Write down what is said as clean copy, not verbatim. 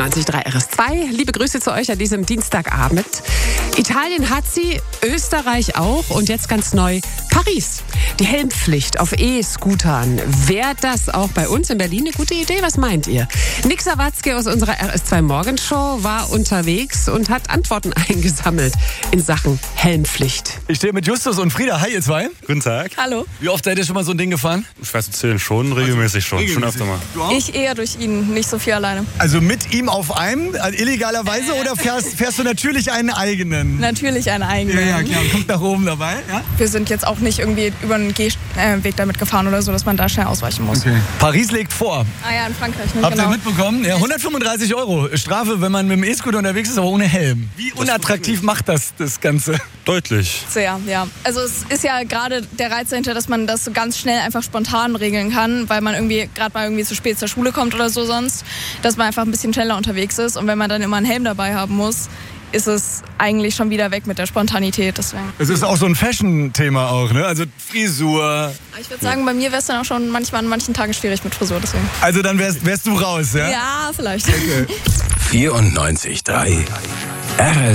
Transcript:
93.3 RS2. Liebe Grüße zu euch an diesem Dienstagabend. Italien hat sie, Österreich auch und jetzt ganz neu Paris. Die Helmpflicht auf E-Scootern. Wäre das auch bei uns in Berlin eine gute Idee? Was meint ihr? Nick Sawatzki aus unserer RS2 Morgenshow war unterwegs und hat Antworten eingesammelt in Sachen Helmpflicht. Ich stehe mit Justus und Frieda. Hi, ihr zwei. Guten Tag. Hallo. Wie oft seid ihr schon mal so ein Ding gefahren? Ich weiß, zählen schon, regelmäßig schon. Schon öfter mal. Du auch? Ich eher durch ihn, nicht so viel alleine. Also mit ihm auf einem, illegalerweise, oder fährst du natürlich einen eigenen? Natürlich einen eigenen. Ja, klar. Kommt nach oben dabei, ja? Wir sind jetzt auch nicht irgendwie über einen Gehweg damit gefahren oder so, dass man da schnell ausweichen muss. Okay. Paris legt vor. Ah ja, in Frankreich, ne? Habt ihr Genau. mitbekommen? Ja, 135 € Strafe, wenn man mit dem E-Scooter unterwegs ist, aber ohne Helm. Wie unattraktiv macht das Ganze? Deutlich. Sehr, ja. Also es ist ja gerade der Reiz dahinter, dass man das so ganz schnell einfach spontan regeln kann, weil man irgendwie gerade mal irgendwie zu spät zur Schule kommt oder so sonst, dass man einfach ein bisschen schneller unterwegs ist und wenn man dann immer einen Helm dabei haben muss, ist es eigentlich schon wieder weg mit der Spontanität. Deswegen. Es ist auch so ein Fashion-Thema auch, ne? Also Frisur. Ich würde sagen, bei mir wäre es dann auch schon manchmal an manchen Tagen schwierig mit Frisur. Deswegen. Also dann wärst du raus, ja? Ja, vielleicht. Okay. 94.3 RS